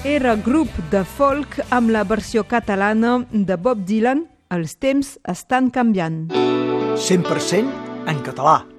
Era grup de folk amb la versió catalana de Bob Dylan, Els temps estan canviant. 100% en català.